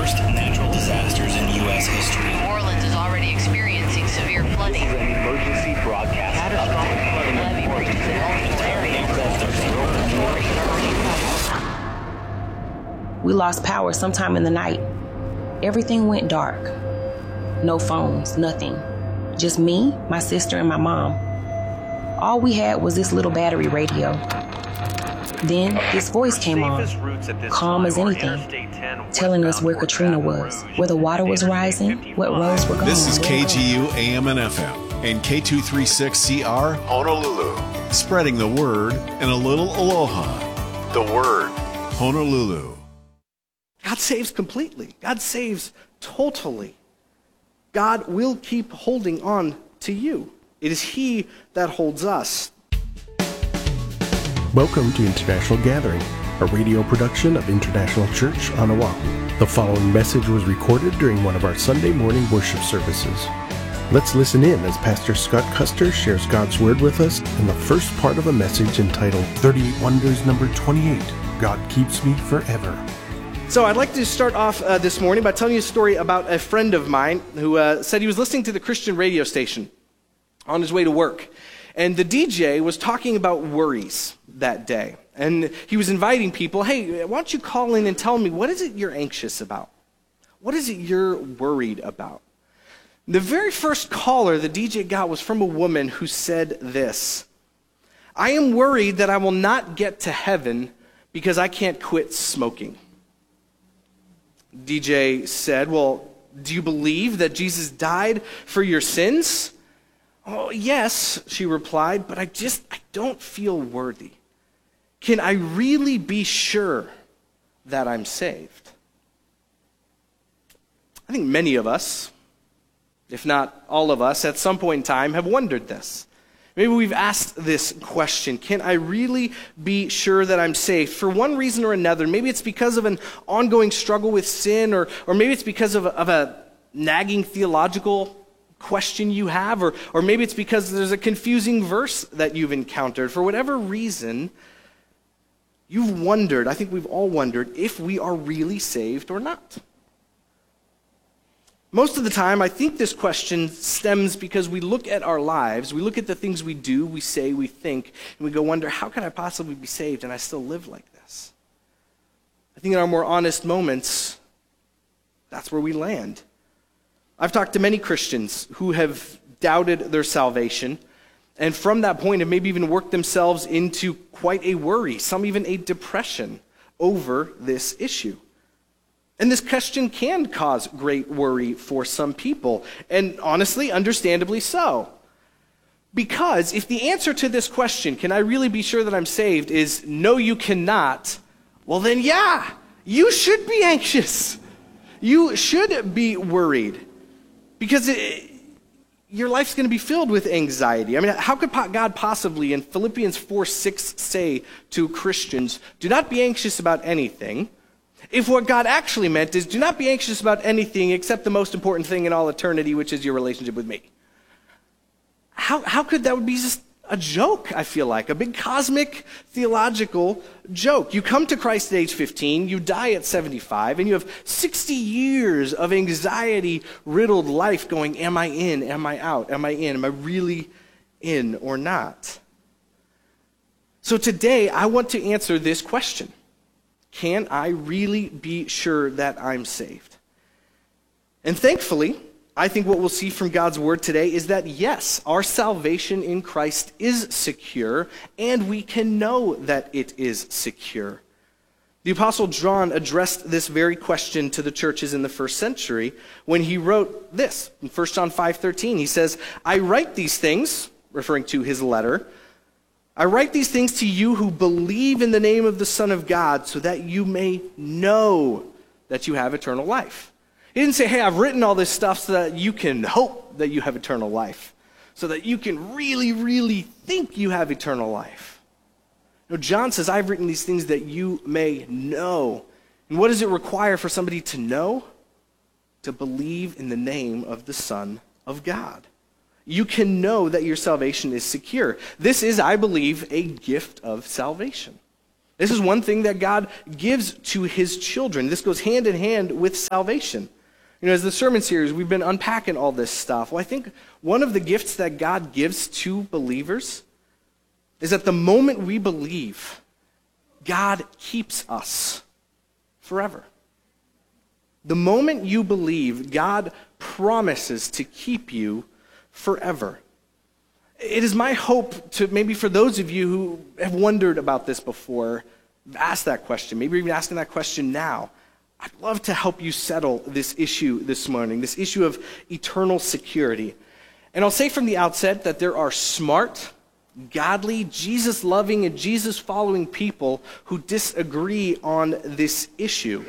worst natural disasters in U.S. history. New Orleans is already experiencing severe flooding. This is an emergency broadcast. Catastrophic flooding levee breaches in multiple areas. We lost power sometime in the night. Everything went dark. No phones, nothing. Just me, my sister, and my mom. All we had was this little battery radio. Then this voice came on, calm as anything, telling us where Katrina was, where the water was rising, what roads were going. This is KGU AM and FM and K236CR Honolulu, spreading the word and a little aloha. The word, Honolulu. God saves completely. God saves totally. God will keep holding on to you. It is He that holds us. Welcome to International Gathering, a radio production of International Church on Oahu. The following message was recorded during one of our Sunday morning worship services. Let's listen in as Pastor Scott Custer shares God's Word with us in the first part of a message entitled 38 Wonders number 28, God Keeps Me Forever. So I'd like to start off this morning by telling you a story about a friend of mine who said he was listening to the Christian radio station on his way to work. And the DJ was talking about worries that day. And he was inviting people, hey, why don't you call in and tell me, what is it you're anxious about? What is it you're worried about? The very first caller the DJ got was from a woman who said this: I am worried that I will not get to heaven because I can't quit smoking. DJ said, well, do you believe that Jesus died for your sins? Oh, yes, she replied, but I don't feel worthy. Can I really be sure that I'm saved? I think many of us, if not all of us, at some point in time have wondered this. Maybe we've asked this question: can I really be sure that I'm saved? For one reason or another. Maybe it's because of an ongoing struggle with sin, or maybe it's because of a nagging theological question you have, or maybe it's because there's a confusing verse that you've encountered. For whatever reason, you've wondered, I think we've all wondered, if we are really saved or not. Most of the time, I think this question stems because we look at our lives, we look at the things we do, we say, we think, and we go wonder, how can I possibly be saved and I still live like this? I think in our more honest moments, that's where we land. I've talked to many Christians who have doubted their salvation, and from that point have maybe even worked themselves into quite a worry, some even a depression over this issue. And this question can cause great worry for some people, and honestly, understandably so. Because if the answer to this question, can I really be sure that I'm saved, is no, you cannot, well then yeah, you should be anxious. You should be worried. Because your life's going to be filled with anxiety. I mean, how could God possibly, in Philippians 4:6, say to Christians, do not be anxious about anything, if what God actually meant is, do not be anxious about anything except the most important thing in all eternity, which is your relationship with me? How could that be just a joke, I feel like, a big cosmic theological joke? You come to Christ at age 15, you die at 75, and you have 60 years of anxiety-riddled life going, am I in, am I out, am I in, am I really in or not? So today, I want to answer this question. Can I really be sure that I'm saved? And thankfully, I think what we'll see from God's word today is that yes, our salvation in Christ is secure, and we can know that it is secure. The Apostle John addressed this very question to the churches in the first century when he wrote this. In 1 John 5:13, he says, I write these things, referring to his letter, I write these things to you who believe in the name of the Son of God, so that you may know that you have eternal life. He didn't say, hey, I've written all this stuff so that you can hope that you have eternal life, so that you can really, really think you have eternal life. No, John says, I've written these things that you may know. And what does it require for somebody to know? To believe in the name of the Son of God. You can know that your salvation is secure. This is, I believe, a gift of salvation. This is one thing that God gives to his children. This goes hand in hand with salvation. As the sermon series, we've been unpacking all this stuff. Well, I think one of the gifts that God gives to believers is that the moment we believe, God keeps us forever. The moment you believe, God promises to keep you forever. It is my hope to, maybe for those of you who have wondered about this before, ask that question, maybe even asking that question now. I'd love to help you settle this issue this morning, this issue of eternal security. And I'll say from the outset that there are smart, godly, Jesus-loving, and Jesus-following people who disagree on this issue.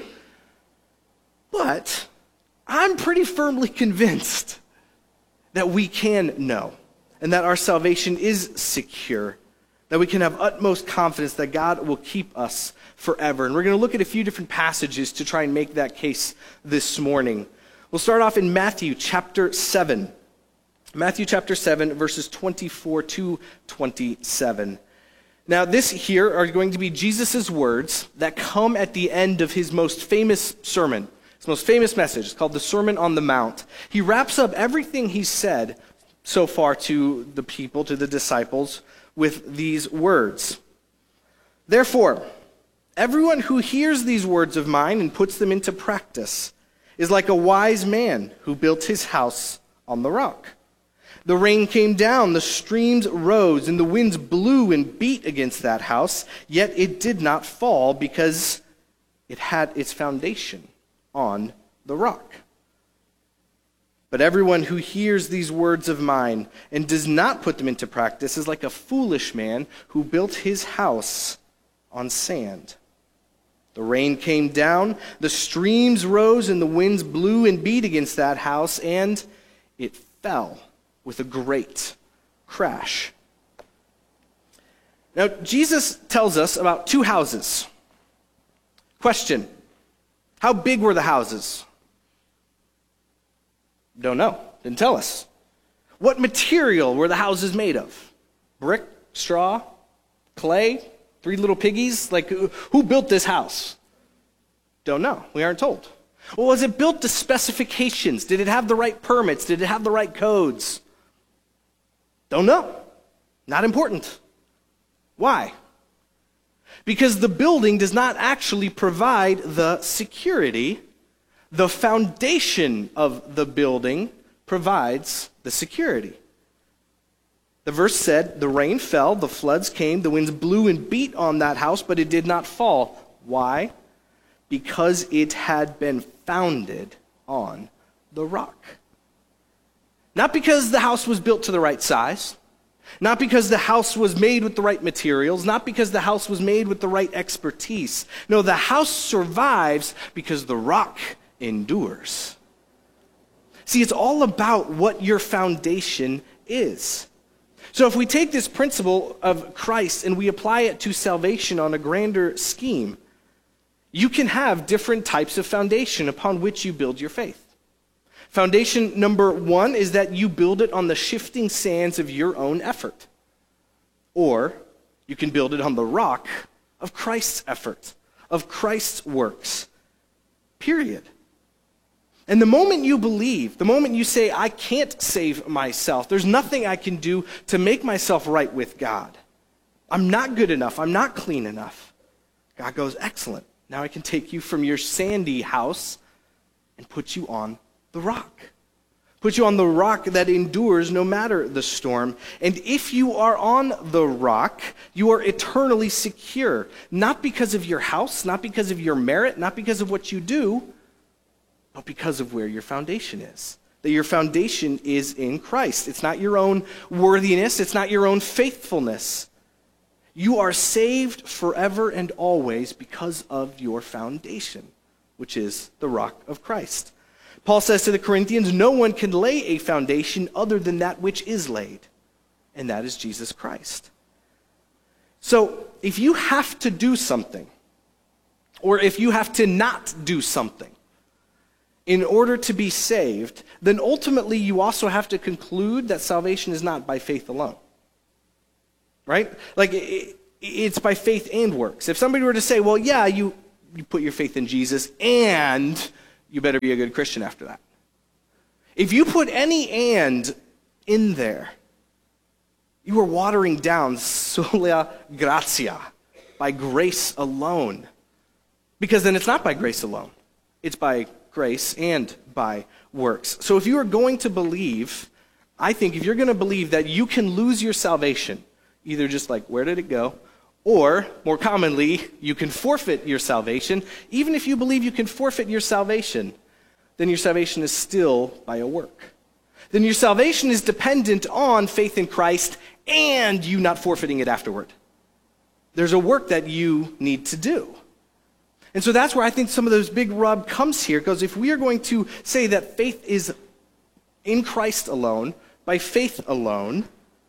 But I'm pretty firmly convinced that we can know and that our salvation is secure, that we can have utmost confidence that God will keep us forever. And we're going to look at a few different passages to try and make that case this morning. We'll start off in Matthew chapter 7. Matthew chapter 7, verses 24 to 27. Now, this here are going to be Jesus' words that come at the end of his most famous sermon, his most famous message. It's called the Sermon on the Mount. He wraps up everything he said so far to the people, to the disciples, with these words. Therefore, everyone who hears these words of mine and puts them into practice is like a wise man who built his house on the rock. The rain came down, the streams rose, and the winds blew and beat against that house, yet it did not fall because it had its foundation on the rock. But everyone who hears these words of mine and does not put them into practice is like a foolish man who built his house on sand. The rain came down, the streams rose, and the winds blew and beat against that house, and it fell with a great crash. Now, Jesus tells us about two houses. Question: how big were the houses? Don't know. Didn't tell us. What material were the houses made of? Brick, straw, clay, three little piggies? Like, who built this house? Don't know. We aren't told. Well, was it built to specifications? Did it have the right permits? Did it have the right codes? Don't know. Not important. Why? Because the building does not actually provide the security. The foundation of the building provides the security. The verse said, the rain fell, the floods came, the winds blew and beat on that house, but it did not fall. Why? Because it had been founded on the rock. Not because the house was built to the right size, not because the house was made with the right materials, not because the house was made with the right expertise. No, the house survives because the rock endures. See, it's all about what your foundation is. So if we take this principle of Christ and we apply it to salvation on a grander scheme, you can have different types of foundation upon which you build your faith. Foundation number one is that you build it on the shifting sands of your own effort. Or you can build it on the rock of Christ's effort, of Christ's works. Period. And the moment you believe, the moment you say, I can't save myself, there's nothing I can do to make myself right with God. I'm not good enough. I'm not clean enough. God goes, excellent. Now I can take you from your sandy house and put you on the rock. Put you on the rock that endures no matter the storm. And if you are on the rock, you are eternally secure. Not because of your house, not because of your merit, not because of what you do, but because of where your foundation is. That your foundation is in Christ. It's not your own worthiness. It's not your own faithfulness. You are saved forever and always because of your foundation, which is the rock of Christ. Paul says to the Corinthians, no one can lay a foundation other than that which is laid, and that is Jesus Christ. So if you have to do something, or if you have to not do something, in order to be saved, then ultimately you also have to conclude that salvation is not by faith alone. Right? Like, it's by faith and works. If somebody were to say, well, yeah, you put your faith in Jesus and you better be a good Christian after that. If you put any and in there, you are watering down sola gratia, by grace alone. Because then it's not by grace alone. It's by grace and by works. So if you are going to believe, I think if you're going to believe that you can lose your salvation, either just like, where did it go? Or, more commonly, you can forfeit your salvation. Even if you believe you can forfeit your salvation, then your salvation is still by a work. Then your salvation is dependent on faith in Christ and you not forfeiting it afterward. There's a work that you need to do. And so that's where I think some of those big rub comes here, because if we are going to say that faith is in Christ alone, by faith alone,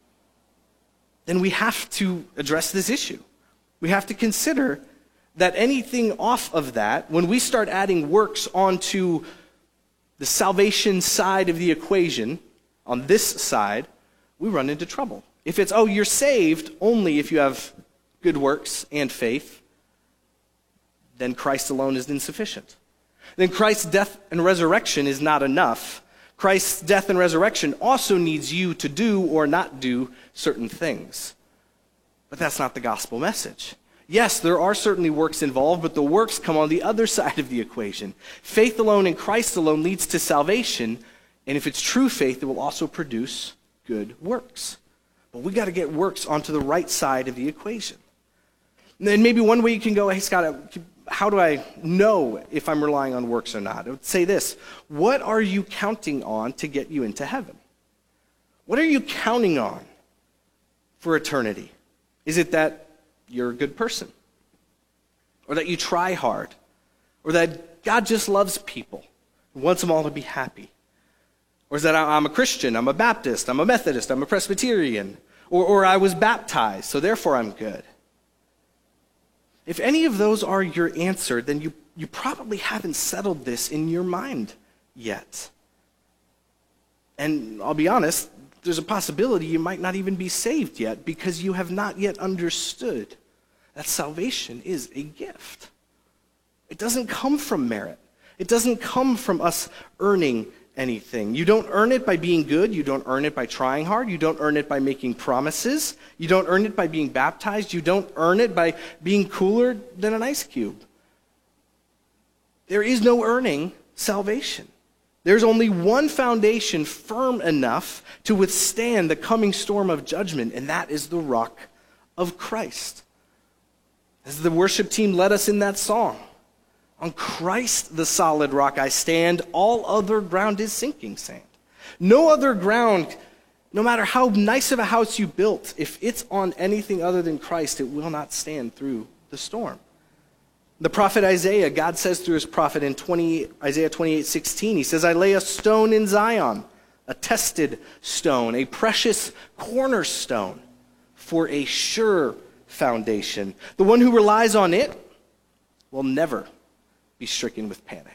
then we have to address this issue. We have to consider that anything off of that, when we start adding works onto the salvation side of the equation, on this side, we run into trouble. If it's, oh, you're saved only if you have good works and faith, then Christ alone is insufficient. Then Christ's death and resurrection is not enough. Christ's death and resurrection also needs you to do or not do certain things. But that's not the gospel message. Yes, there are certainly works involved, but the works come on the other side of the equation. Faith alone in Christ alone leads to salvation, and if it's true faith, it will also produce good works. But we got to get works onto the right side of the equation. And then maybe one way you can go, hey, Scott, how do I know if I'm relying on works or not? I would say this: what are you counting on to get you into heaven? What are you counting on for eternity? Is it that you're a good person? Or that you try hard? Or that God just loves people and wants them all to be happy? Or is that I'm a Christian, I'm a Baptist, I'm a Methodist, I'm a Presbyterian, or I was baptized, so therefore I'm good? If any of those are your answer, then you probably haven't settled this in your mind yet. And I'll be honest, there's a possibility you might not even be saved yet because you have not yet understood that salvation is a gift. It doesn't come from merit. It doesn't come from us earning anything. You don't earn it by being good. You don't earn it by trying hard. You don't earn it by making promises. You don't earn it by being baptized. You don't earn it by being cooler than an ice cube. There is no earning salvation. There's only one foundation firm enough to withstand the coming storm of judgment, and that is the rock of Christ. As the worship team led us in that song, on Christ the solid rock I stand, all other ground is sinking sand. No other ground, no matter how nice of a house you built, if it's on anything other than Christ, it will not stand through the storm. The prophet Isaiah, God says through his prophet in Isaiah 28:16, he says, I lay a stone in Zion, a tested stone, a precious cornerstone for a sure foundation. The one who relies on it will never be stricken with panic.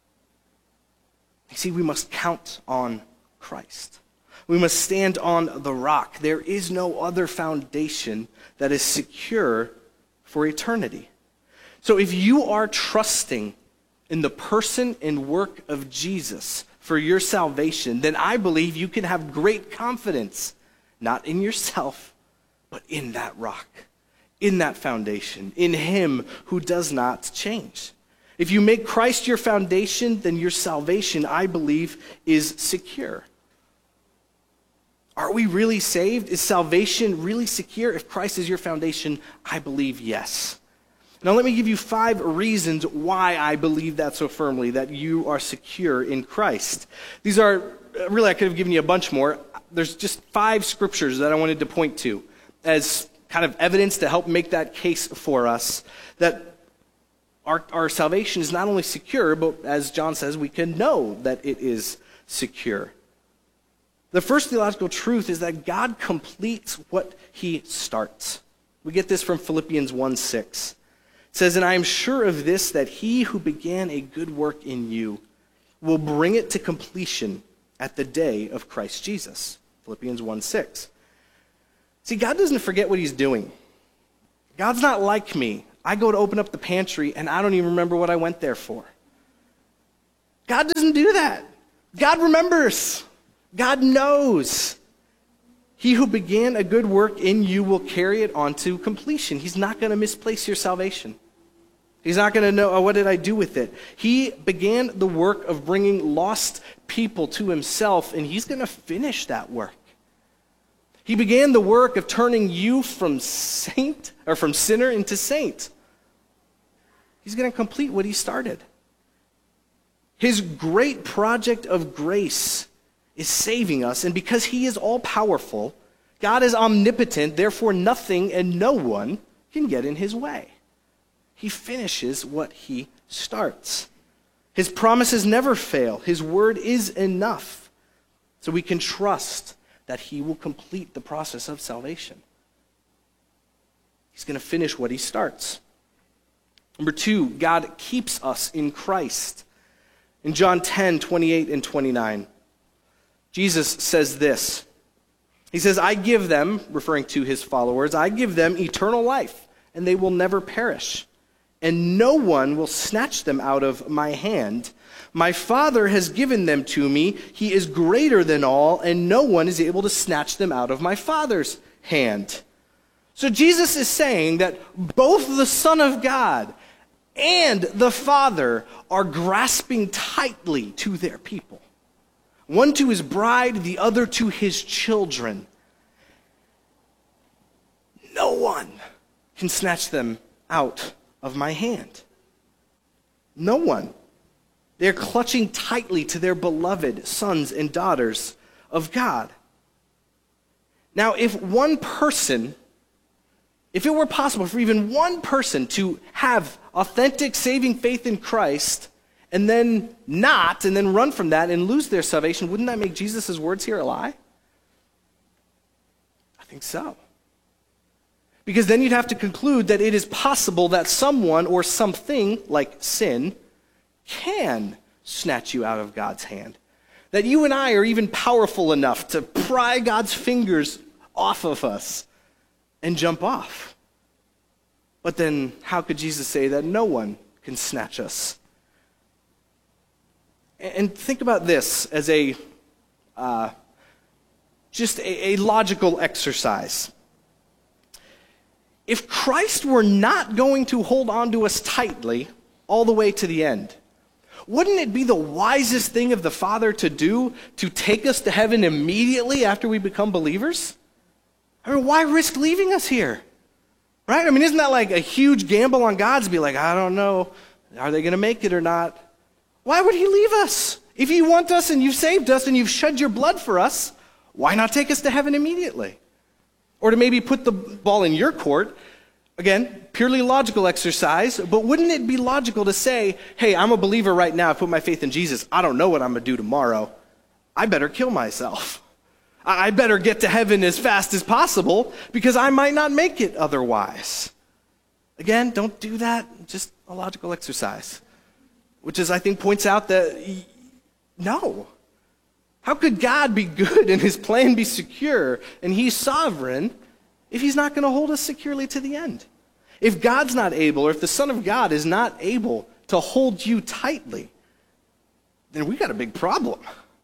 You see, we must count on Christ. We must stand on the rock. There is no other foundation that is secure for eternity. So if you are trusting in the person and work of Jesus for your salvation, then I believe you can have great confidence, not in yourself, but in that rock, in that foundation, in him who does not change. If you make Christ your foundation, then your salvation, I believe, is secure. Are we really saved? Is salvation really secure if Christ is your foundation? I believe yes. Now let me give you 5 reasons why I believe that so firmly, that you are secure in Christ. These are, really I could have given you a bunch more. There's just 5 scriptures that I wanted to point to as kind of evidence to help make that case for us, that our salvation is not only secure, but as John says, we can know that it is secure. The first theological truth is that God completes what he starts. We get this from Philippians 1:6. It says, and I am sure of this, that he who began a good work in you will bring it to completion at the day of Christ Jesus. Philippians 1:6. See, God doesn't forget what he's doing. God's not like me. I go to open up the pantry and I don't even remember what I went there for. God doesn't do that. God remembers. God knows. He who began a good work in you will carry it on to completion. He's not going to misplace your salvation. He's not going to know, oh, what did I do with it? He began the work of bringing lost people to himself, and he's going to finish that work. He began the work of turning you from sinner into saint. He's going to complete what he started. His great project of grace is saving us, and because he is all-powerful, God is omnipotent, therefore nothing and no one can get in his way. He finishes what he starts. His promises never fail. His word is enough. So we can trust that he will complete the process of salvation. He's going to finish what he starts. Number 2, God keeps us in Christ. In John 10:28 and 29, Jesus says this. He says, I give them, referring to his followers, I give them eternal life, and they will never perish. And no one will snatch them out of my hand. My Father has given them to me. He is greater than all, and no one is able to snatch them out of my Father's hand. So Jesus is saying that both the Son of God and the Father are grasping tightly to their people. One to his bride, the other to his children. No one can snatch them out of my hand. No one. They're clutching tightly to their beloved sons and daughters of God. Now, if it were possible for even one person to have authentic saving faith in Christ and then run from that and lose their salvation, wouldn't that make Jesus' words here a lie? I think so. Because then you'd have to conclude that it is possible that someone or something, like sin, can snatch you out of God's hand. That you and I are even powerful enough to pry God's fingers off of us and jump off. But then how could Jesus say that no one can snatch us? And think about this as a logical exercise. If Christ were not going to hold on to us tightly all the way to the end, wouldn't it be the wisest thing of the Father to do to take us to heaven immediately after we become believers? I mean, why risk leaving us here? Right? I mean, isn't that like a huge gamble on God's? Be like, I don't know, are they going to make it or not? Why would he leave us? If you want us and you've saved us and you've shed your blood for us, why not take us to heaven immediately? Or to maybe put the ball in your court, again, purely logical exercise, but wouldn't it be logical to say, hey, I'm a believer right now, I put my faith in Jesus, I don't know what I'm going to do tomorrow, I better kill myself. I better get to heaven as fast as possible because I might not make it otherwise. Again, don't do that, just a logical exercise. Which is, I think, points out that, no. How could God be good and his plan be secure and he's sovereign if he's not going to hold us securely to the end? If God's not able, or if the Son of God is not able to hold you tightly, then we got a big problem.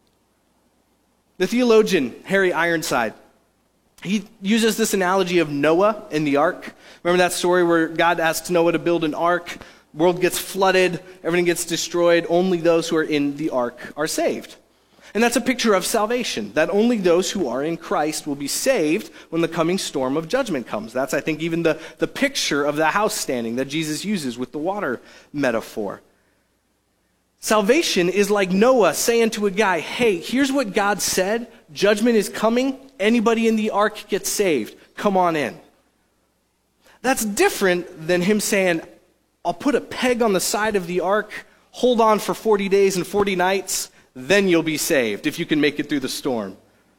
The theologian Harry Ironside, he uses this analogy of Noah and the ark. Remember that story where God asks Noah to build an ark? World gets flooded, everything gets destroyed, only those who are in the ark are saved. And that's a picture of salvation, that only those who are in Christ will be saved when the coming storm of judgment comes. That's, I think, even the picture of the house standing that Jesus uses with the water metaphor. Salvation is like Noah saying to a guy, hey, here's what God said, judgment is coming, anybody in the ark gets saved, come on in. That's different than him saying, I'll put a peg on the side of the ark, hold on for 40 days and 40 nights, then you'll be saved if you can make it through the storm.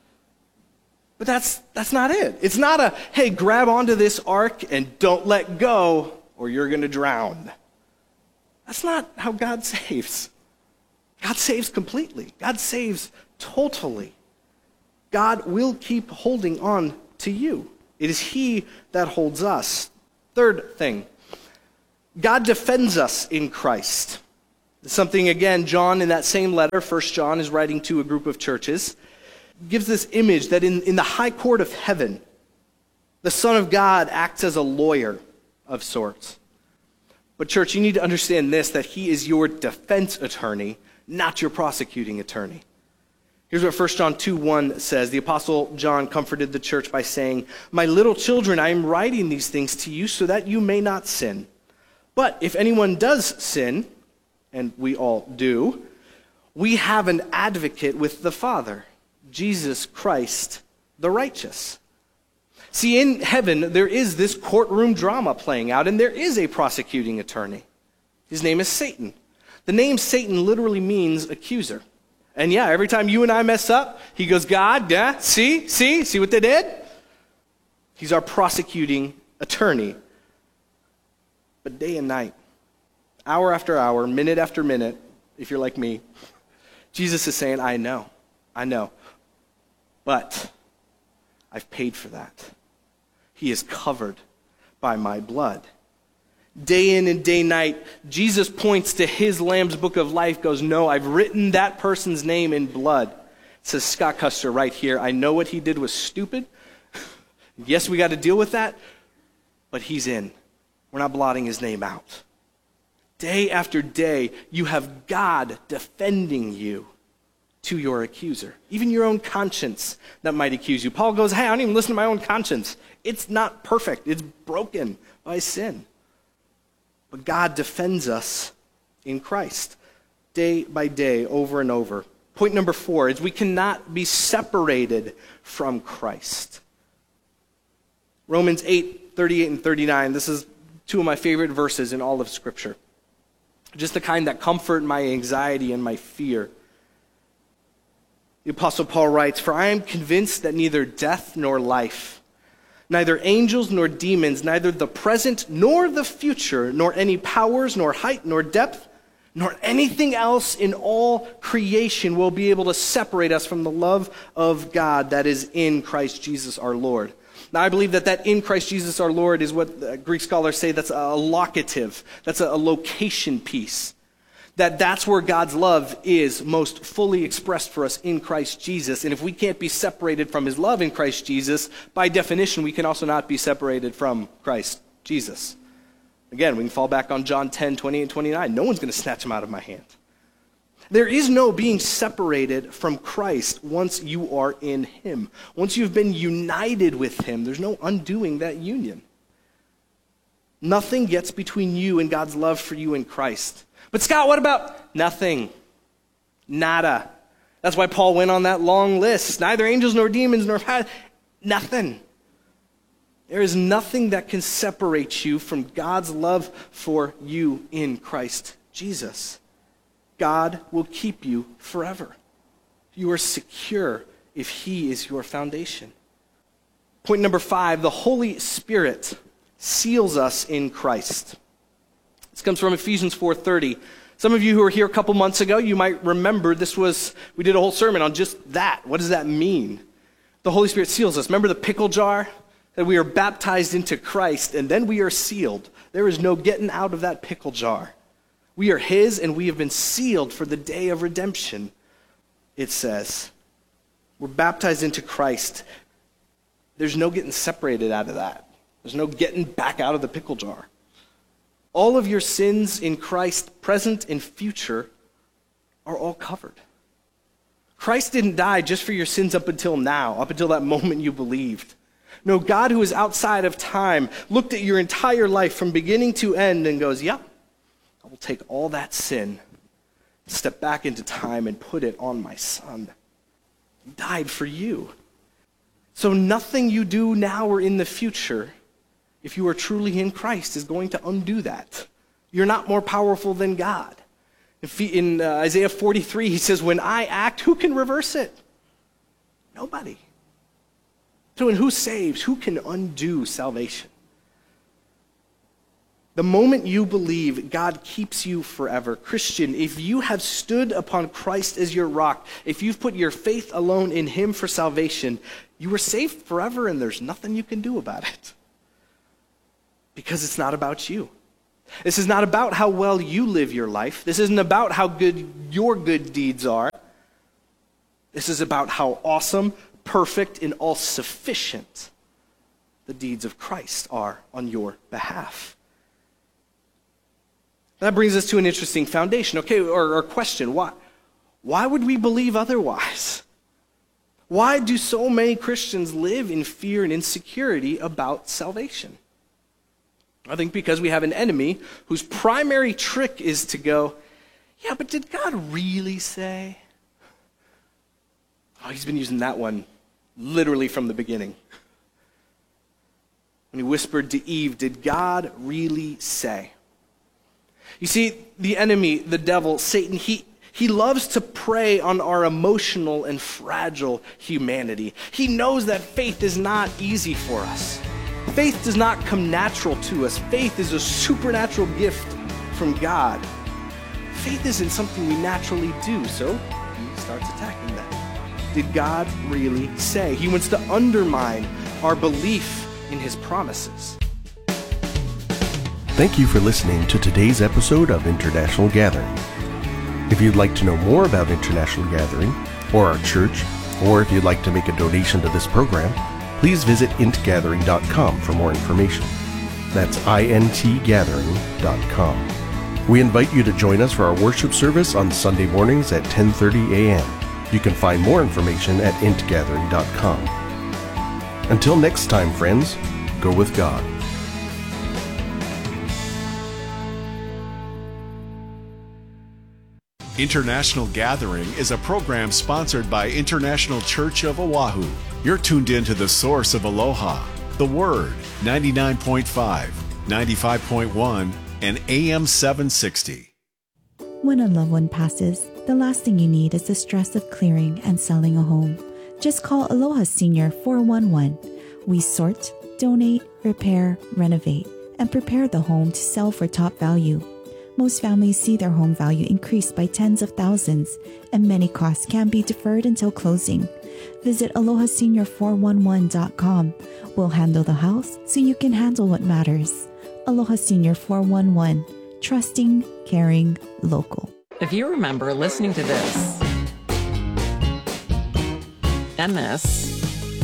But that's not it. It's not a, hey, grab onto this ark and don't let go or you're going to drown. That's not how God saves. God saves completely. God saves totally. God will keep holding on to you. It is he that holds us. Third thing, God defends us in Christ. Something, again, John in that same letter, 1 John, is writing to a group of churches, gives this image that in the high court of heaven, the Son of God acts as a lawyer of sorts. But church, you need to understand this, that he is your defense attorney, not your prosecuting attorney. Here's what 1 John 2:1 says. The Apostle John comforted the church by saying, "My little children, I am writing these things to you so that you may not sin. But if anyone does sin," and we all do, "we have an advocate with the Father, Jesus Christ the righteous." See, in heaven, there is this courtroom drama playing out, and there is a prosecuting attorney. His name is Satan. The name Satan literally means accuser. And yeah, every time you and I mess up, he goes, "God, yeah, see what they did?" He's our prosecuting attorney. But day and night, hour after hour, minute after minute, if you're like me, Jesus is saying, I know, but I've paid for that. He is covered by my blood. Day in and day night, Jesus points to his Lamb's Book of Life, goes, "No, I've written that person's name in blood." It says Scott Custer right here, "I know what he did was stupid. Yes, we got to deal with that, but he's in. We're not blotting his name out." Day after day, you have God defending you to your accuser. Even your own conscience that might accuse you. Paul goes, "Hey, I don't even listen to my own conscience. It's not perfect. It's broken by sin." But God defends us in Christ day by day, over and over. Point number 4 is we cannot be separated from Christ. Romans 8:38 and 39. This is two of my favorite verses in all of Scripture. Just the kind that comfort my anxiety and my fear. The Apostle Paul writes, "For I am convinced that neither death nor life, neither angels nor demons, neither the present nor the future, nor any powers, nor height, nor depth, nor anything else in all creation will be able to separate us from the love of God that is in Christ Jesus our Lord." Now, I believe that in Christ Jesus our Lord is what Greek scholars say that's a locative, that's a location piece. That's where God's love is most fully expressed for us in Christ Jesus. And if we can't be separated from his love in Christ Jesus, by definition, we can also not be separated from Christ Jesus. Again, we can fall back on John 10:28 and 29. No one's going to snatch him out of my hand. There is no being separated from Christ once you are in him. Once you've been united with him, there's no undoing that union. Nothing gets between you and God's love for you in Christ. But Scott, what about nothing? Nada. That's why Paul went on that long list. Neither angels nor demons nor nothing. There is nothing that can separate you from God's love for you in Christ Jesus. God will keep you forever. You are secure if he is your foundation. Point number 5, the Holy Spirit seals us in Christ. This comes from Ephesians 4:30. Some of you who were here a couple months ago, you might remember we did a whole sermon on just that. What does that mean? The Holy Spirit seals us. Remember the pickle jar? That we are baptized into Christ and then we are sealed. There is no getting out of that pickle jar. We are his and we have been sealed for the day of redemption, it says. We're baptized into Christ. There's no getting separated out of that. There's no getting back out of the pickle jar. All of your sins in Christ, present and future, are all covered. Christ didn't die just for your sins up until now, up until that moment you believed. No, God who is outside of time looked at your entire life from beginning to end and goes, "Yep, I will take all that sin, step back into time and put it on my son. He died for you." So nothing you do now or in the future, if you are truly in Christ, is going to undo that. You're not more powerful than God. In Isaiah 43, he says, "When I act, who can reverse it?" Nobody. So, and who saves? Who can undo salvation? The moment you believe, God keeps you forever. Christian, if you have stood upon Christ as your rock, if you've put your faith alone in him for salvation, you are saved forever and there's nothing you can do about it. Because it's not about you. This is not about how well you live your life. This isn't about how good your good deeds are. This is about how awesome, perfect, and all-sufficient the deeds of Christ are on your behalf. That brings us to an interesting foundation, or question. Why would we believe otherwise? Why do so many Christians live in fear and insecurity about salvation? I think because we have an enemy whose primary trick is to go, yeah, but did God really say? Oh, he's been using that one literally from the beginning. When he whispered to Eve, did God really say? You see, the enemy, the devil, Satan, he loves to prey on our emotional and fragile humanity. He knows that faith is not easy for us. Faith does not come natural to us. Faith is a supernatural gift from God. Faith isn't something we naturally do, so he starts attacking that. Did God really say? He wants to undermine our belief in his promises. Thank you for listening to today's episode of International Gathering. If you'd like to know more about International Gathering, or our church, or if you'd like to make a donation to this program, please visit intgathering.com for more information. That's intgathering.com. We invite you to join us for our worship service on Sunday mornings at 10:30 a.m. You can find more information at intgathering.com. Until next time, friends, go with God. International Gathering is a program sponsored by International Church of Oahu. You're tuned in to the source of Aloha, The Word, 99.5, 95.1, and AM 760. When a loved one passes, the last thing you need is the stress of clearing and selling a home. Just call Aloha Senior 411. We sort, donate, repair, renovate, and prepare the home to sell for top value. Most families see their home value increase by tens of thousands, and many costs can be deferred until closing. Visit AlohaSenior411.com. We'll handle the house so you can handle what matters. Aloha Senior 411. Trusting, caring, local. If you remember listening to this, and this,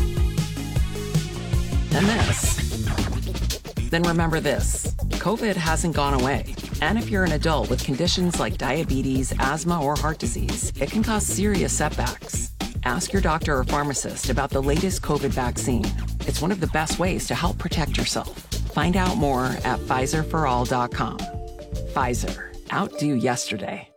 and this, then remember this. COVID hasn't gone away. And if you're an adult with conditions like diabetes, asthma, or heart disease, it can cause serious setbacks. Ask your doctor or pharmacist about the latest COVID vaccine. It's one of the best ways to help protect yourself. Find out more at PfizerForAll.com. Pfizer. Outdo yesterday.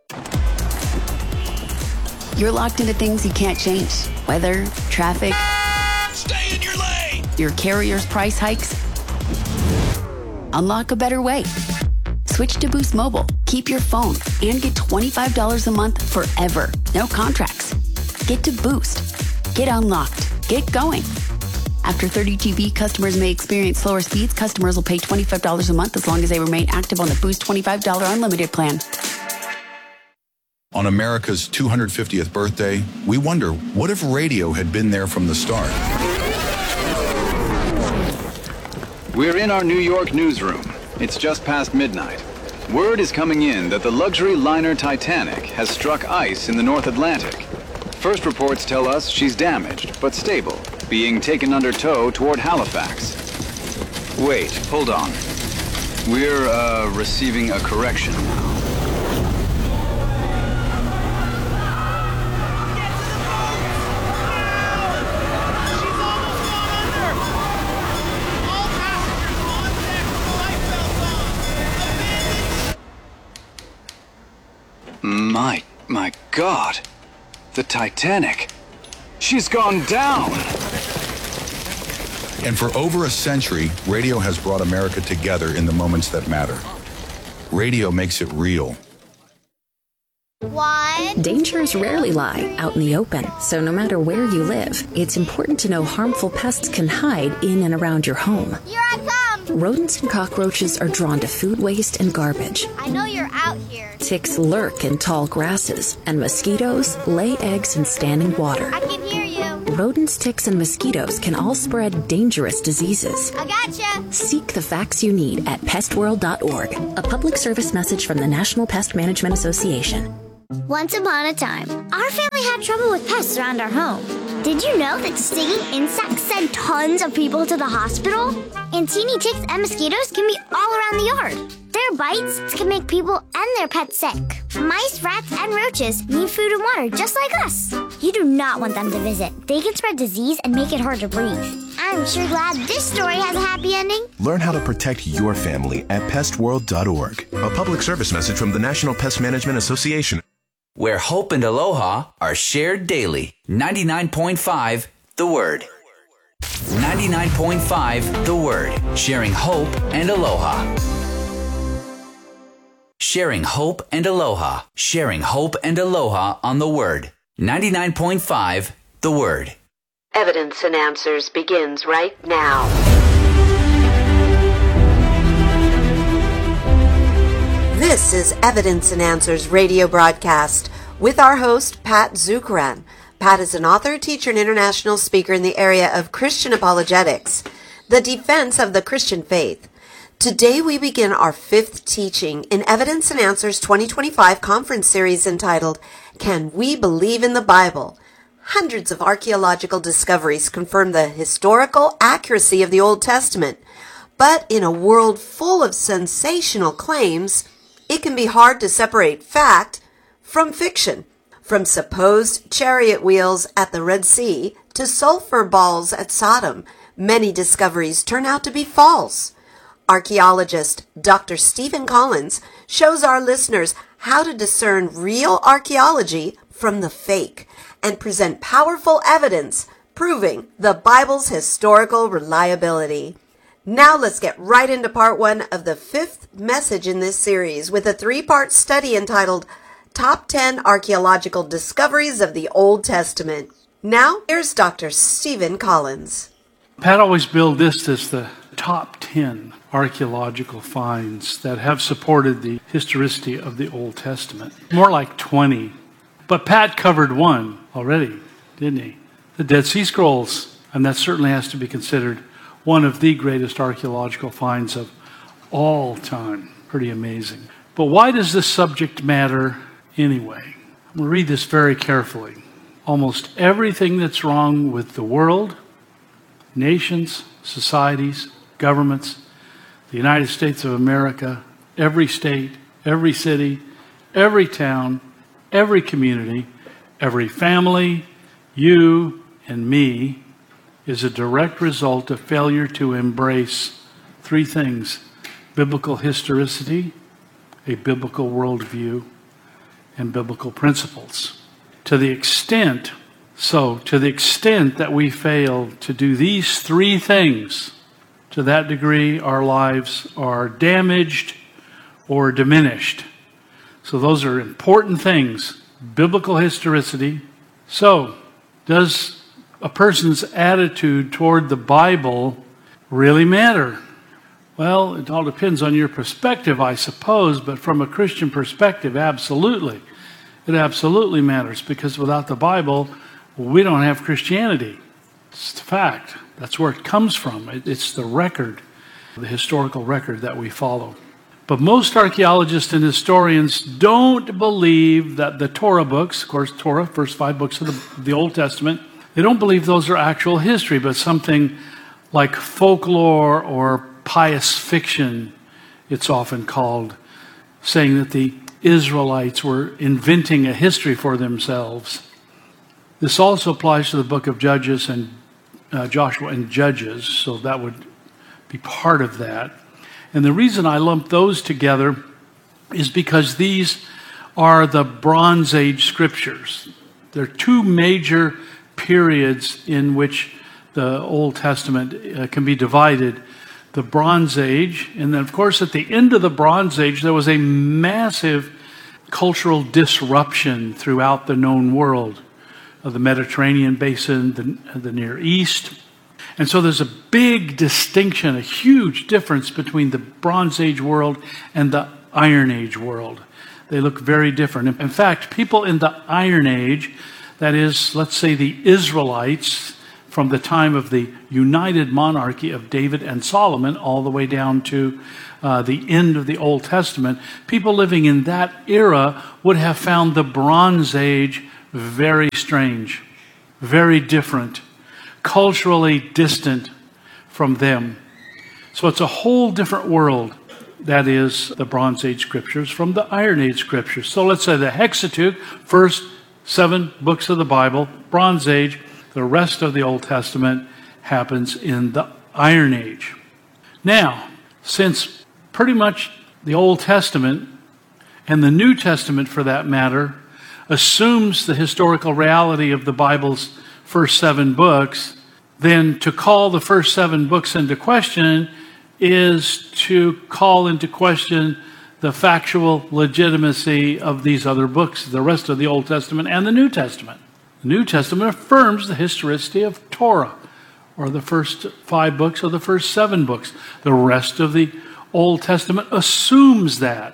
You're locked into things you can't change. Weather, traffic. Stay in your lane! Your carrier's price hikes. Unlock a better way. Switch to Boost Mobile. Keep your phone and get $25 a month forever. No contracts. Get to Boost. Get unlocked. Get going. After 30 GB, customers may experience slower speeds. Customers will pay $25 a month as long as they remain active on the Boost $25 unlimited plan. On America's 250th birthday, we wonder, what if radio had been there from the start? We're in our New York newsroom. It's just past midnight. Word is coming in that the luxury liner Titanic has struck ice in the North Atlantic. First reports tell us she's damaged, but stable, being taken under tow toward Halifax. Wait, hold on. We're, receiving a correction now. My God, the Titanic, she's gone down. And for over a century, radio has brought America together in the moments that matter. Radio makes it real. Dangers rarely lie out in the open, so no matter where you live, it's important to know harmful pests can hide in and around your home. Here I come! Rodents and cockroaches are drawn to food waste and garbage. I know you're out here. Ticks lurk in tall grasses, and mosquitoes lay eggs in standing water. I can hear you. rodents, ticks, and mosquitoes can all spread dangerous diseases. I gotcha! Seek the facts you need at pestworld.org, a public service message from the National Pest Management Association. Once upon a time, our family had trouble with pests around our home. Did you know that stinging insects send tons of people to the hospital? And teeny ticks and mosquitoes can be all around the yard. Their bites can make people and their pets sick. Mice, rats, and roaches need food and water just like us. You do not want them to visit. They can spread disease and make it hard to breathe. I'm sure glad this story has a happy ending. Learn how to protect your family at pestworld.org. A public service message from the National Pest Management Association. Where hope and aloha are shared daily. 99.5 The Word. 99.5 The Word. Sharing hope and aloha. Sharing hope and aloha. Sharing hope and aloha on The Word. 99.5 The Word. Evidence and Answers begins right now. This is Evidence and Answers radio broadcast with our host, Pat Zukeran. Pat is an author, teacher, and international speaker in the area of Christian apologetics, the defense of the Christian faith. Today we begin our fifth teaching in Evidence and Answers 2025 conference series entitled, Can We Believe in the Bible? Hundreds of archaeological discoveries confirm the historical accuracy of the Old Testament. But in a world full of sensational claims, it can be hard to separate fact from fiction. From supposed chariot wheels at the Red Sea to sulfur balls at Sodom, many discoveries turn out to be false. Archaeologist Dr. Stephen Collins shows our listeners how to discern real archaeology from the fake and present powerful evidence proving the Bible's historical reliability. Now let's get right into part one of the fifth message in this series with a three-part study entitled Top 10 Archaeological Discoveries of the Old Testament. Now, here's Dr. Stephen Collins. Pat always billed this as the top 10 archaeological finds that have supported the historicity of the Old Testament. More like 20. But Pat covered one already, didn't he? The Dead Sea Scrolls. And that certainly has to be considered one of the greatest archaeological finds of all time. Pretty amazing. But why does this subject matter anyway? I'm going to read this very carefully. Almost everything that's wrong with the world, nations, societies, governments, the United States of America, every state, every city, every town, every community, every family, you and me, is a direct result of failure to embrace three things: biblical historicity, a biblical worldview, and biblical principles. To the extent that we fail to do these three things, to that degree our lives are damaged or diminished. So those are important things. Biblical historicity. So, does a person's attitude toward the Bible really matter? Well, it all depends on your perspective, I suppose, but from a Christian perspective, absolutely. It absolutely matters, because without the Bible, we don't have Christianity. It's the fact. That's where it comes from. It's the record, the historical record that we follow. But most archaeologists and historians don't believe that the Torah books, of course, Torah, first 5 books of the Old Testament, they don't believe those are actual history, but something like folklore or pious fiction, it's often called, saying that the Israelites were inventing a history for themselves. This also applies to the book of Judges and Joshua and Judges, so that would be part of that. And the reason I lump those together is because these are the Bronze Age scriptures. There are two major periods in which the Old Testament can be divided. The Bronze Age, and then of course at the end of the Bronze Age there was a massive cultural disruption throughout the known world of the Mediterranean basin, the Near East. And so there's a big distinction, a huge difference between the Bronze Age world and the Iron Age world. They look very different. In fact, people in the Iron Age, that is, let's say the Israelites from the time of the united monarchy of David and Solomon all the way down to the end of the Old Testament, people living in that era would have found the Bronze Age very strange, very different, culturally distant from them. So it's a whole different world, that is, the Bronze Age scriptures from the Iron Age scriptures. So let's say the Hexateuch, first 7 books of the Bible, Bronze Age. The rest of the Old Testament happens in the Iron Age. Now, since pretty much the Old Testament, and the New Testament for that matter, assumes the historical reality of the Bible's first 7 books, then to call the first 7 books into question is to call into question the factual legitimacy of these other books, the rest of the Old Testament and the New Testament. The New Testament affirms the historicity of Torah, or the first 5 books or the first 7 books. The rest of the Old Testament assumes that.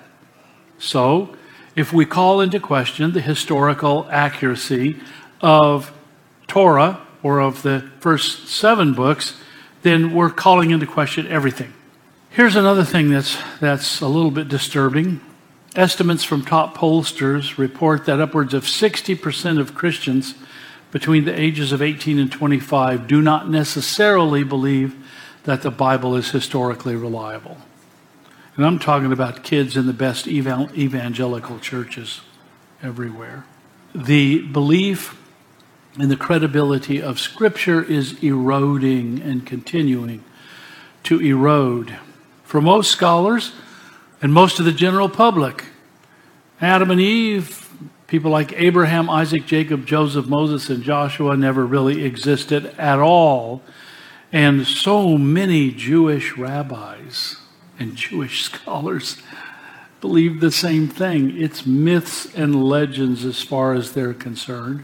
So, if we call into question the historical accuracy of Torah, or of the first 7 books, then we're calling into question everything. Here's another thing that's a little bit disturbing. Estimates from top pollsters report that upwards of 60% of Christians between the ages of 18 and 25 do not necessarily believe that the Bible is historically reliable. And I'm talking about kids in the best evangelical churches everywhere. The belief in the credibility of Scripture is eroding and continuing to erode. For most scholars and most of the general public, Adam and Eve, people like Abraham, Isaac, Jacob, Joseph, Moses, and Joshua never really existed at all. And so many Jewish rabbis and Jewish scholars believe the same thing. It's myths and legends as far as they're concerned.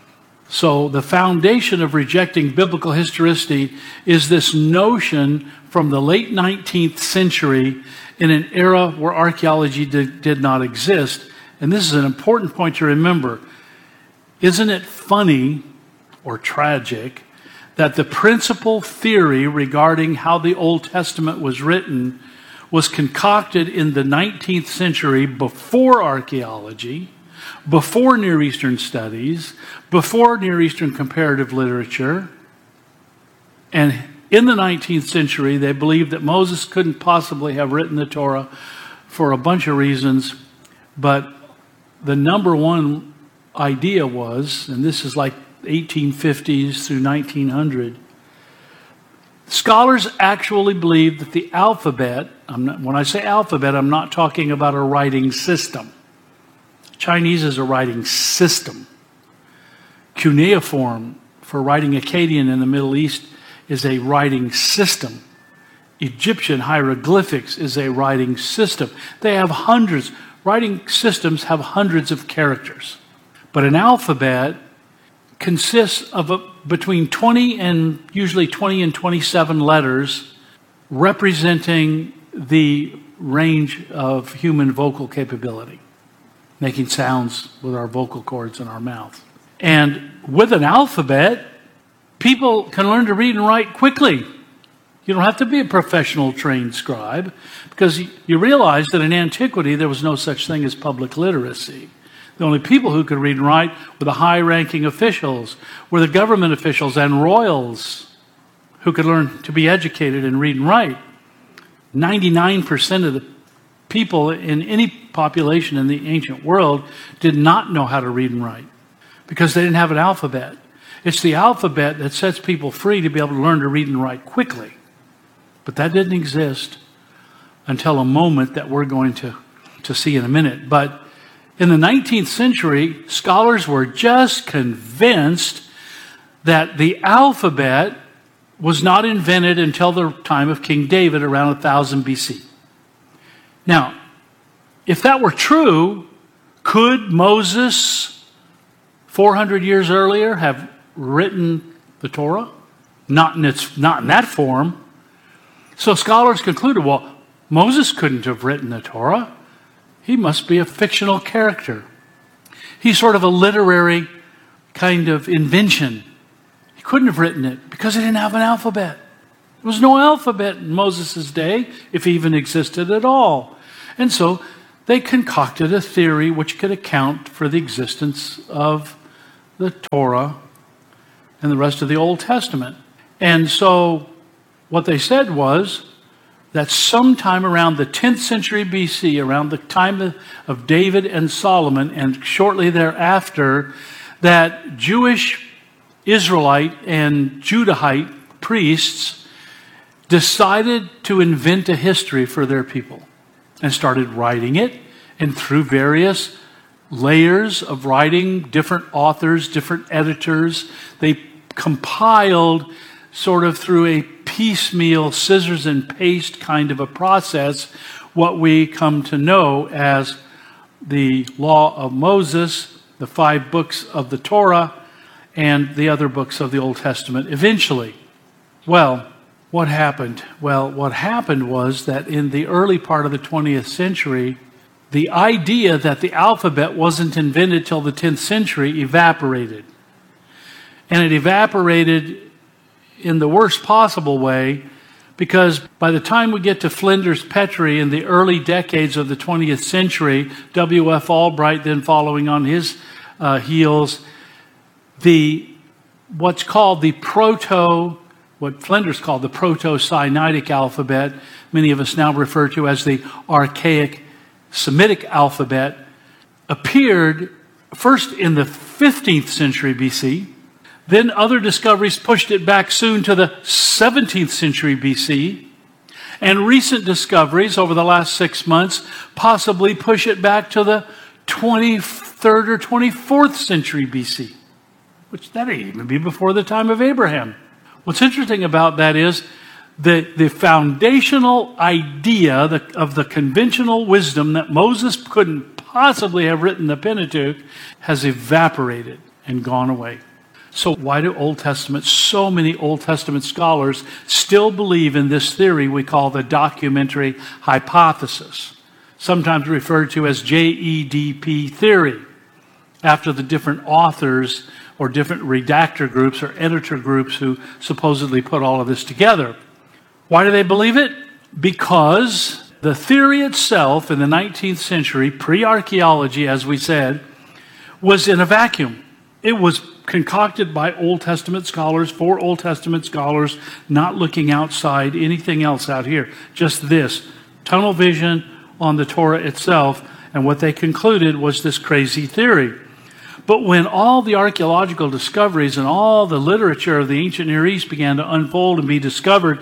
So the foundation of rejecting biblical historicity is this notion from the late 19th century in an era where archaeology did not exist. And this is an important point to remember. Isn't it funny or tragic that the principal theory regarding how the Old Testament was written was concocted in the 19th century before archaeology, before Near Eastern studies, before Near Eastern comparative literature? And in the 19th century, they believed that Moses couldn't possibly have written the Torah for a bunch of reasons, but the number one idea was, and this is like 1850s through 1900, scholars actually believed that the alphabet, when I say alphabet, I'm not talking about a writing system. Chinese is a writing system. Cuneiform, for writing Akkadian in the Middle East, is a writing system. Egyptian hieroglyphics is a writing system. They have hundreds. Writing systems have hundreds of characters. But an alphabet consists of between 20 and usually 20 and 27 letters representing the range of human vocal capability, making sounds with our vocal cords in our mouth. And with an alphabet, people can learn to read and write quickly. You don't have to be a professional trained scribe, because you realize that in antiquity there was no such thing as public literacy. The only people who could read and write were the high-ranking officials, were the government officials and royals who could learn to be educated and read and write. 99% of the people in any population in the ancient world did not know how to read and write because they didn't have an alphabet. It's the alphabet that sets people free to be able to learn to read and write quickly. But that didn't exist until a moment that we're going to see in a minute. But in the 19th century, scholars were just convinced that the alphabet was not invented until the time of King David around 1000 BC. Now, if that were true, could Moses 400 years earlier have written the Torah? Not in that form. So scholars concluded, well, Moses couldn't have written the Torah. He must be a fictional character. He's sort of a literary kind of invention. He couldn't have written it because he didn't have an alphabet. There was no alphabet in Moses' day, if it even existed at all. And so they concocted a theory which could account for the existence of the Torah and the rest of the Old Testament. And so what they said was that sometime around the 10th century BC, around the time of David and Solomon, and shortly thereafter, that Jewish, Israelite, and Judahite priests decided to invent a history for their people and started writing it, and through various layers of writing, different authors, different editors, they compiled sort of through a piecemeal, scissors and paste kind of a process, what we come to know as the Law of Moses, the 5 books of the Torah, and the other books of the Old Testament eventually. Well, what happened? Well, what happened was that in the early part of the 20th century, the idea that the alphabet wasn't invented till the 10th century evaporated. And it evaporated in the worst possible way, because by the time we get to Flinders Petrie in the early decades of the 20th century, W.F. Albright then following on his heels, what's called what Flinders called the Proto-Sinaitic alphabet, many of us now refer to as the archaic Semitic alphabet, appeared first in the 15th century BC. Then other discoveries pushed it back soon to the 17th century BC. And recent discoveries over the last 6 months possibly push it back to the 23rd or 24th century BC, which that may even be before the time of Abraham. What's interesting about that is that the foundational idea of the conventional wisdom that Moses couldn't possibly have written the Pentateuch has evaporated and gone away. So why do so many Old Testament scholars still believe in this theory we call the documentary hypothesis, sometimes referred to as JEDP theory, after the different authors or different redactor groups or editor groups who supposedly put all of this together? Why do they believe it? Because the theory itself in the 19th century, pre-archaeology, as we said, was in a vacuum. It was concocted by Old Testament scholars, for Old Testament scholars, not looking outside anything else out here. Just this, tunnel vision on the Torah itself, and what they concluded was this crazy theory. But when all the archaeological discoveries and all the literature of the ancient Near East began to unfold and be discovered,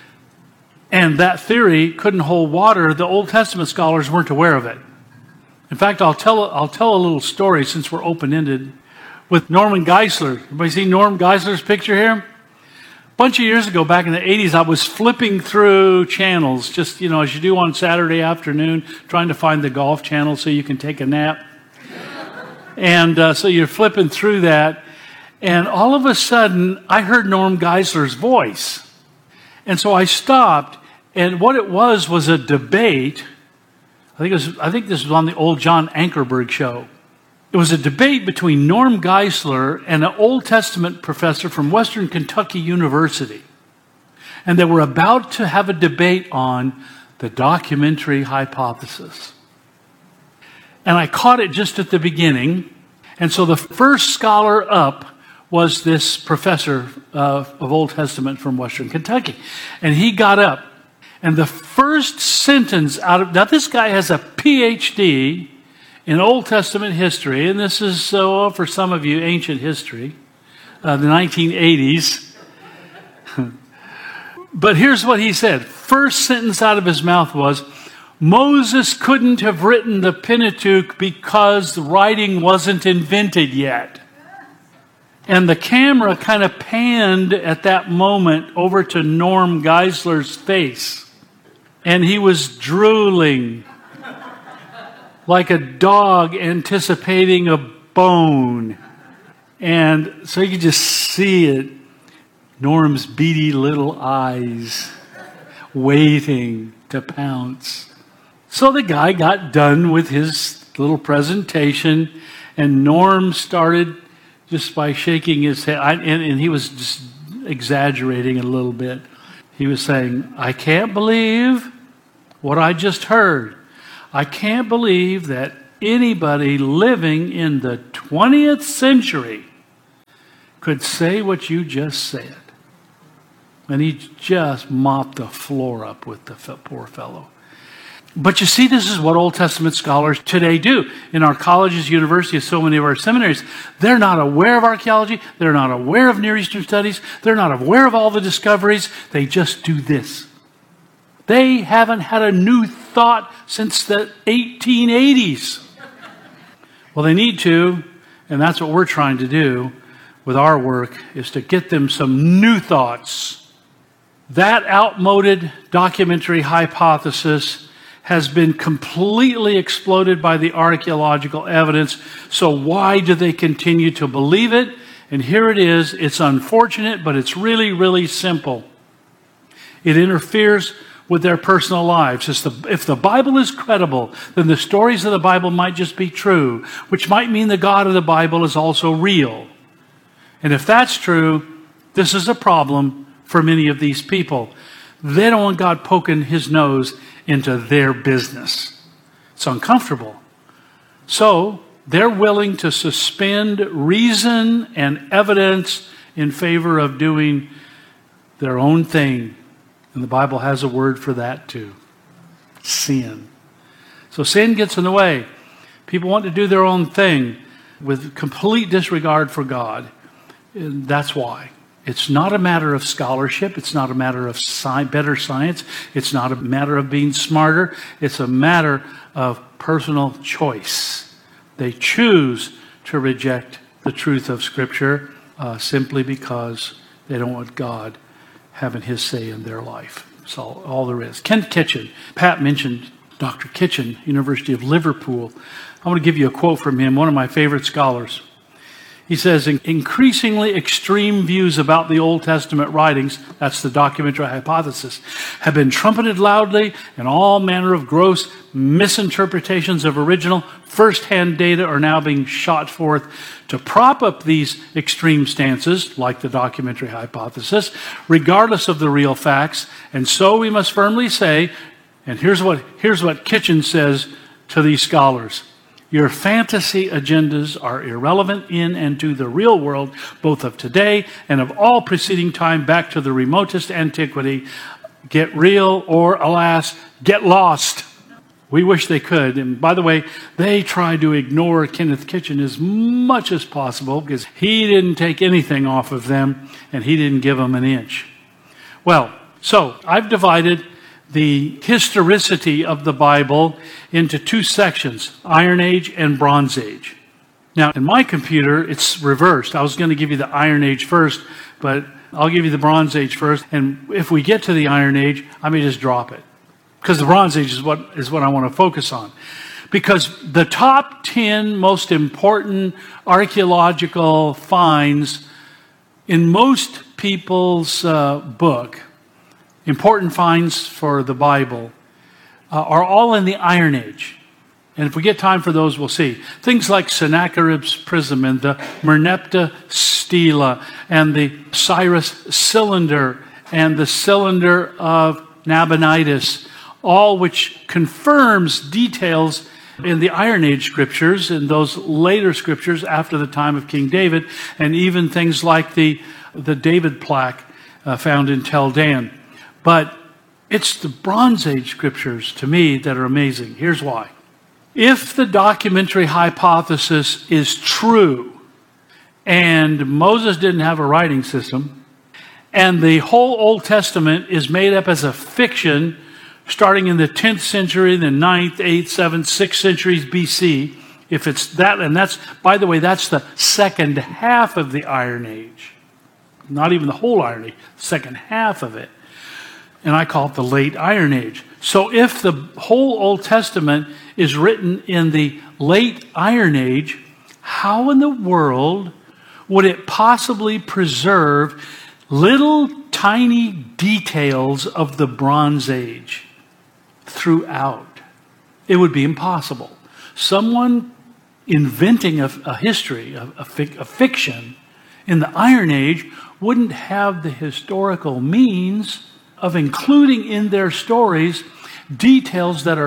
and that theory couldn't hold water, the Old Testament scholars weren't aware of it. In fact, I'll tell a little story since we're open-ended with Norman Geisler. Everybody see Norm Geisler's picture here? A bunch of years ago, back in the 80s, I was flipping through channels, just, as you do on Saturday afternoon, trying to find the golf channel so you can take a nap. And so you're flipping through that, and all of a sudden, I heard Norm Geisler's voice. And so I stopped, and what it was a debate. I think this was on the old John Ankerberg show. It was a debate between Norm Geisler and an Old Testament professor from Western Kentucky University. And they were about to have a debate on the documentary hypothesis. And I caught it just at the beginning. And so the first scholar up was this professor of Old Testament from Western Kentucky. And he got up. And the first sentence now this guy has a PhD in Old Testament history, and this is, for some of you, ancient history, the 1980s. But here's what he said. First sentence out of his mouth was, Moses couldn't have written the Pentateuch because the writing wasn't invented yet. And the camera kind of panned at that moment over to Norm Geisler's face. And he was drooling like a dog anticipating a bone. And so you could just see it. Norm's beady little eyes waiting to pounce. So the guy got done with his little presentation, and Norm started just by shaking his head. And he was just exaggerating a little bit. He was saying, I can't believe what I just heard. I can't believe that anybody living in the 20th century could say what you just said. And he just mopped the floor up with the poor fellow. But you see, this is what Old Testament scholars today do. In our colleges, universities, so many of our seminaries, they're not aware of archaeology. They're not aware of Near Eastern studies. They're not aware of all the discoveries. They just do this. They haven't had a new thought since the 1880s. Well, they need to, and that's what we're trying to do with our work, is to get them some new thoughts. That outmoded documentary hypothesis has been completely exploded by the archaeological evidence. So why do they continue to believe it? And here it is. It's unfortunate, but it's really, really simple. It interferes with their personal lives. If the Bible is credible, then the stories of the Bible might just be true, which might mean the God of the Bible is also real. And if that's true, this is a problem for many of these people. They don't want God poking his nose into their business. It's uncomfortable. So they're willing to suspend reason and evidence in favor of doing their own thing. And the Bible has a word for that too. Sin. So sin gets in the way. People want to do their own thing with complete disregard for God. And that's why. It's not a matter of scholarship. It's not a matter of better science. It's not a matter of being smarter. It's a matter of personal choice. They choose to reject the truth of Scripture simply because they don't want God having his say in their life. That's all there is. Ken Kitchen. Pat mentioned Dr. Kitchen, University of Liverpool. I want to give you a quote from him, one of my favorite scholars. He says, increasingly extreme views about the Old Testament writings, that's the documentary hypothesis, have been trumpeted loudly, and all manner of gross misinterpretations of original first-hand data are now being shot forth to prop up these extreme stances, like the documentary hypothesis, regardless of the real facts. And so we must firmly say, and here's what Kitchen says to these scholars: your fantasy agendas are irrelevant in and to the real world, both of today and of all preceding time back to the remotest antiquity. Get real or, alas, get lost. We wish they could. And by the way, they try to ignore Kenneth Kitchen as much as possible because he didn't take anything off of them and he didn't give them an inch. Well, so I've divided the historicity of the Bible into two sections, Iron Age and Bronze Age. Now, in my computer, it's reversed. I was going to give you the Iron Age first, but I'll give you the Bronze Age first. And if we get to the Iron Age, I may just drop it, because the Bronze Age is what I want to focus on. Because the top 10 most important archaeological finds in most people's book, important finds for the Bible, are all in the Iron Age. And if we get time for those, we'll see. Things like Sennacherib's prism and the Merneptah stela and the Cyrus cylinder and the cylinder of Nabonidus, all which confirms details in the Iron Age scriptures and those later scriptures after the time of King David, and even things like the David plaque found in Tel Dan. But it's the Bronze Age scriptures, to me, that are amazing. Here's why. If the documentary hypothesis is true, and Moses didn't have a writing system, and the whole Old Testament is made up as a fiction starting in the 10th century, the 9th, 8th, 7th, 6th centuries BC, if it's that, and that's, by the way, that's the second half of the Iron Age. Not even the whole Iron Age, second half of it. And I call it the late Iron Age. So if the whole Old Testament is written in the late Iron Age, how in the world would it possibly preserve little tiny details of the Bronze Age throughout? It would be impossible. Someone inventing a history, a fiction in the Iron Age wouldn't have the historical means of including in their stories details that are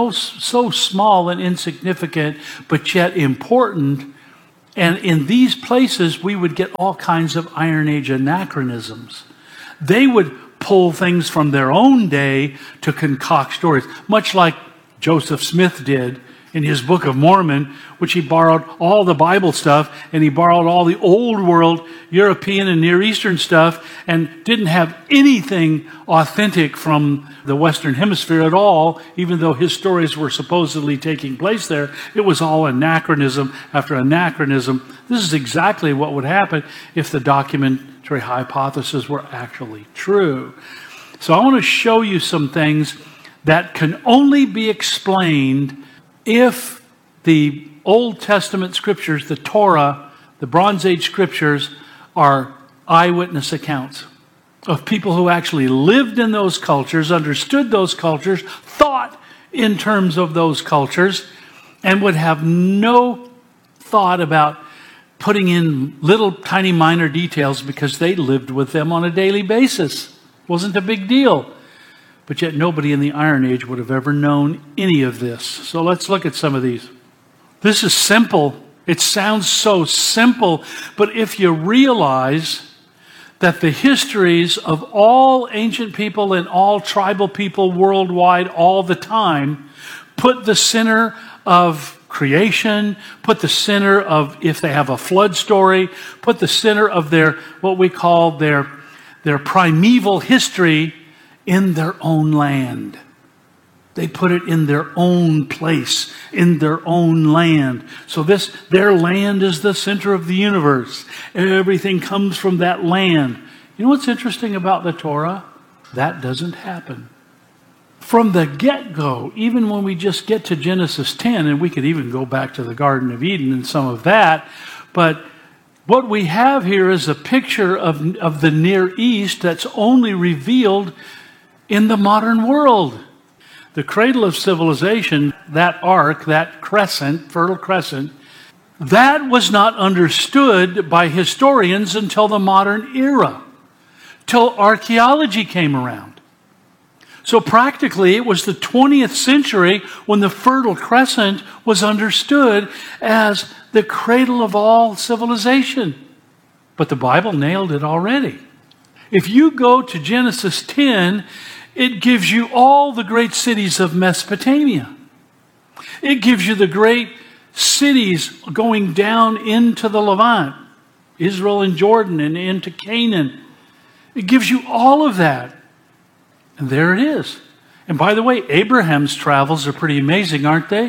so small and insignificant, but yet important. And in these places, we would get all kinds of Iron Age anachronisms. They would pull things from their own day to concoct stories, much like Joseph Smith did in his Book of Mormon, which he borrowed all the Bible stuff, and he borrowed all the old world European and Near Eastern stuff, and didn't have anything authentic from the Western Hemisphere at all, even though his stories were supposedly taking place there. It was all anachronism after anachronism. This is exactly what would happen if the documentary hypothesis were actually true. So I want to show you some things that can only be explained if the Old Testament scriptures, the Torah, the Bronze Age scriptures, are eyewitness accounts of people who actually lived in those cultures, understood those cultures, thought in terms of those cultures, and would have no thought about putting in little tiny minor details because they lived with them on a daily basis. Wasn't a big deal. But yet nobody in the Iron Age would have ever known any of this. So let's look at some of these. This is simple. It sounds so simple, but if you realize that the histories of all ancient people and all tribal people worldwide all the time put the center of creation, put the center of, if they have a flood story, put the center of their, what we call their primeval history in their own land. They put it in their own place, in their own land. So their land is the center of the universe. Everything comes from that land. You know what's interesting about the Torah? That doesn't happen. From the get-go, even when we just get to Genesis 10, and we could even go back to the Garden of Eden and some of that, but what we have here is a picture of the Near East that's only revealed in the modern world. The cradle of civilization, that arc, that crescent, fertile crescent, that was not understood by historians until the modern era, till archaeology came around. So practically it was the 20th century when the Fertile Crescent was understood as the cradle of all civilization. But the Bible nailed it already. If you go to Genesis 10, it gives you all the great cities of Mesopotamia. It gives you the great cities going down into the Levant, Israel and Jordan, and into Canaan. It gives you all of that. And there it is. And by the way, Abraham's travels are pretty amazing, aren't they?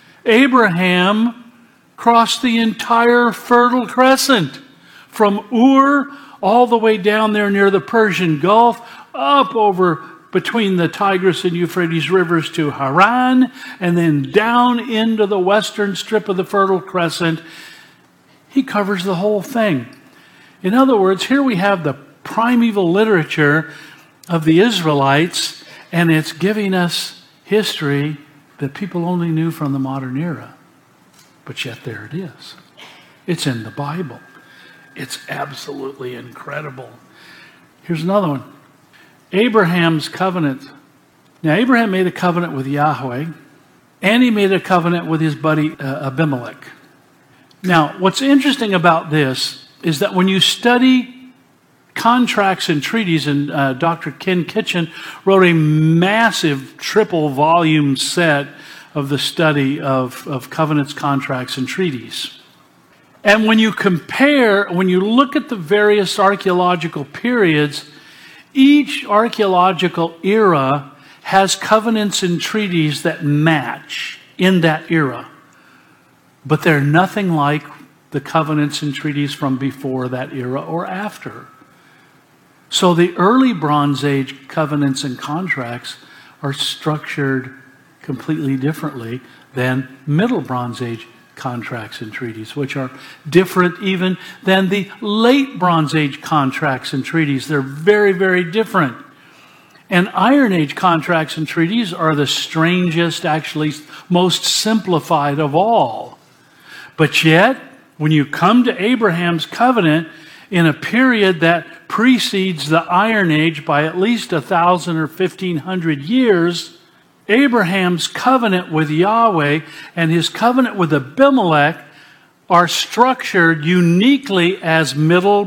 Abraham crossed the entire Fertile Crescent from Ur all the way down there near the Persian Gulf, up over between the Tigris and Euphrates rivers to Haran, and then down into the western strip of the Fertile Crescent. He covers the whole thing. In other words, here we have the primeval literature of the Israelites, and it's giving us history that people only knew from the modern era. But yet there it is. It's in the Bible. It's absolutely incredible. Here's another one. Abraham's covenant. Now, Abraham made a covenant with Yahweh, and he made a covenant with his buddy Abimelech. Now, what's interesting about this is that when you study contracts and treaties, and Dr. Ken Kitchen wrote a massive triple-volume set of the study of covenants, contracts, and treaties. And when you compare, when you look at the various archaeological periods, each archaeological era has covenants and treaties that match in that era. But they're nothing like the covenants and treaties from before that era or after. So the early Bronze Age covenants and contracts are structured completely differently than Middle Bronze Age contracts and treaties, which are different even than the late Bronze Age contracts and treaties. They're very, very different. And Iron Age contracts and treaties are the strangest, actually most simplified of all. But yet, when you come to Abraham's covenant in a period that precedes the Iron Age by at least 1,000 or 1,500 years, Abraham's covenant with Yahweh and his covenant with Abimelech are structured uniquely as middle